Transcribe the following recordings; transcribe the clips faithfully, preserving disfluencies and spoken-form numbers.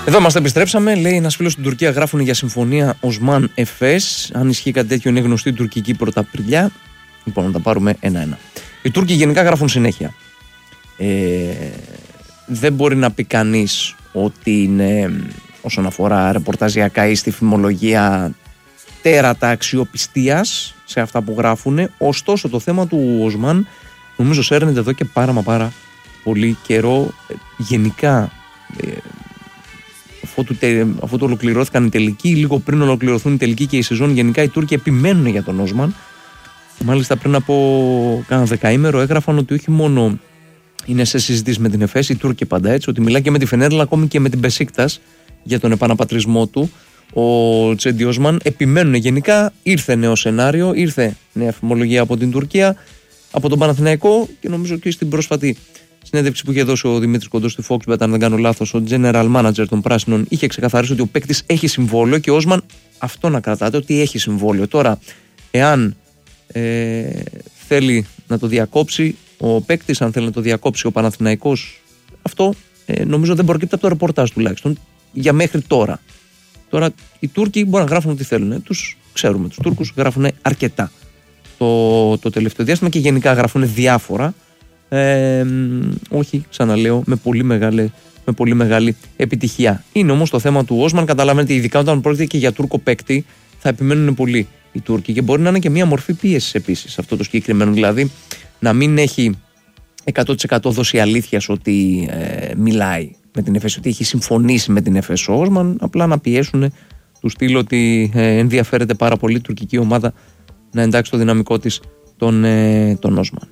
Εδώ είμαστε, επιστρέψαμε. Λέει ένας φίλος στην Τουρκία, γράφουν για συμφωνία Οσμάν Εφές. Αν ισχύει κάτι τέτοιο, είναι γνωστή τουρκική πρωταπριλιά. Λοιπόν, να τα πάρουμε ένα-ένα. Οι Τούρκοι γενικά γράφουν συνέχεια. Ε, δεν μπορεί να πει κανείς ότι είναι, όσον αφορά ρεπορταζιακά ή στη φημολογία, τέρατα αξιοπιστίας σε αυτά που γράφουν. Ωστόσο, το θέμα του Οσμάν νομίζω σέρνεται εδώ και πάρα μα πάρα πολύ καιρό. Γενικά, ε, αφού, του, αφού το ολοκληρώθηκαν οι τελικοί, λίγο πριν ολοκληρωθούν οι τελικοί και η σεζόν, γενικά οι Τούρκοι επιμένουν για τον Οσμάν. Μάλιστα, πριν από κάνα δεκαήμερο έγραφαν ότι όχι μόνο είναι σε συζητήσεις με την Εφές, οι Τούρκοι πάντα έτσι, ότι μιλάει και με τη Φενέρ, ακόμη και με την Μπεσίκτας για τον επαναπατρισμό του. Ο Τσέντι Οσμάν επιμένουν γενικά. Ήρθε νέο σενάριο, ήρθε νέα φημολογία από την Τουρκία, από τον Παναθηναϊκό και νομίζω και στην πρόσφατη συνέντευξη που είχε δώσει ο Δημήτρης Κοντός στη Foxbet, αν δεν κάνω λάθος, ο General Manager των Πράσινων είχε ξεκαθαρίσει ότι ο παίκτης έχει συμβόλαιο και ο Οσμάν αυτό να κρατάτε, ότι έχει συμβόλαιο. Τώρα, εάν ε, θέλει να το διακόψει ο παίκτης, αν θέλει να το διακόψει ο Παναθηναϊκός, αυτό ε, νομίζω δεν προκύπτει από το ρεπορτάζ τουλάχιστον για μέχρι τώρα. Τώρα οι Τούρκοι μπορούν να γράφουν ό,τι θέλουν. Τους ξέρουμε, τους Τούρκους γράφουν αρκετά το, το τελευταίο διάστημα και γενικά γράφουν διάφορα. Ε, όχι, ξαναλέω, με πολύ, μεγάλη, με πολύ μεγάλη επιτυχία. Είναι όμως το θέμα του Οσμάν. Καταλαβαίνετε, ειδικά όταν πρόκειται και για Τούρκο παίκτη, θα επιμένουν πολύ οι Τούρκοι και μπορεί να είναι και μια μορφή πίεσης επίσης αυτό το συγκεκριμένο. Δηλαδή, να μην έχει εκατό τοις εκατό δώσει αλήθειας ότι ε, μιλάει με την Εφές, ότι έχει συμφωνήσει με την Εφές ο Οσμάν, απλά να πιέσουν του στυλ ότι ε, ενδιαφέρεται πάρα πολύ η τουρκική ομάδα να εντάξει το δυναμικό της τον, ε, τον Οσμάν.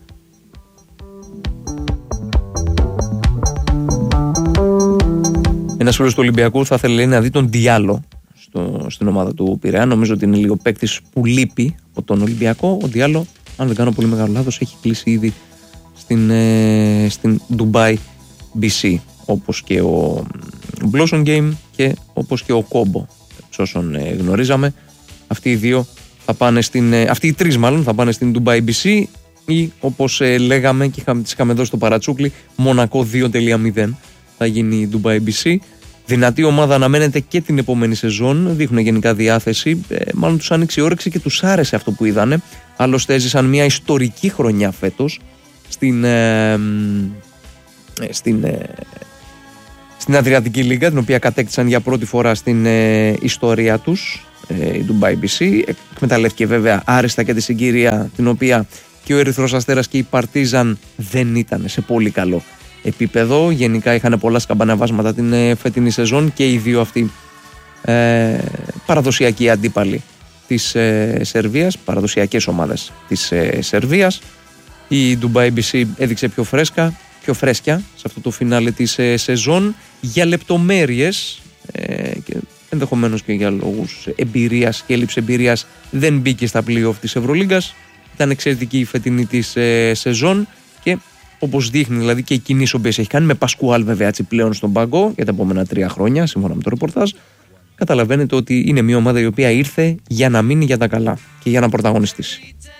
Ένας φίλος του Ολυμπιακού θα ήθελε να δει τον Διάλο στο, στην ομάδα του Πειραιά. Νομίζω ότι είναι λίγο παίκτης που λείπει από τον Ολυμπιακό. Ο Διάλο, αν δεν κάνω πολύ μεγάλο λάθος, έχει κλείσει ήδη στην, ε, στην Dubai μπι σι, όπως και ο Blossom Game και όπως και ο Κόμπο, εξ όσων ε, γνωρίζαμε. Αυτοί οι δύο θα πάνε στην, ε, αυτοί οι τρεις μάλλον θα πάνε στην Dubai μπι σι ή όπως ε, λέγαμε και είχαμε, τις είχαμε δώσει στο παρατσούκλι, Μονακό δύο τελεία μηδέν θα γίνει η Dubai μπι σι. Δυνατή ομάδα αναμένεται και την επόμενη σεζόν, δείχνουν γενικά διάθεση, ε, μάλλον τους άνοιξε η όρεξη και τους άρεσε αυτό που είδανε. Άλλωστε έζησαν μια ιστορική χρονιά φέτος στην, ε, στην, ε, στην Αδριατική Λίγκα, την οποία κατέκτησαν για πρώτη φορά στην ε, ιστορία τους, ε, η Dubai μπι σι. Εκμεταλλεύτηκε βέβαια άριστα και τη συγκυρία, την οποία και ο Ερυθρός Αστέρας και η Παρτίζαν δεν ήταν σε πολύ καλό επίπεδο. Γενικά είχαν πολλά σκαμπανεβάσματα την ε, φετινή σεζόν και οι δύο αυτοί ε, παραδοσιακοί αντίπαλοι της ε, Σερβίας, παραδοσιακές ομάδες της ε, Σερβίας. Η Dubai μπι σι έδειξε πιο φρέσκα, πιο φρέσκια σε αυτό το φινάλε της ε, σεζόν. Για λεπτομέρειες ε, και ενδεχομένως και για λόγους εμπειρίας και έλλειψη εμπειρίας δεν μπήκε στα play-off της Ευρωλίγκας. Ήταν εξαιρετική η φετινή της ε, σεζόν και όπως δείχνει δηλαδή και οι κινήσεις οποίες έχει κάνει, με Πασκουάλ βέβαια έτσι πλέον στον πάγκο για τα επόμενα τρία χρόνια, σύμφωνα με το ρεπορτάζ, καταλαβαίνετε ότι είναι μια ομάδα η οποία ήρθε για να μείνει για τα καλά και για να πρωταγωνιστήσει.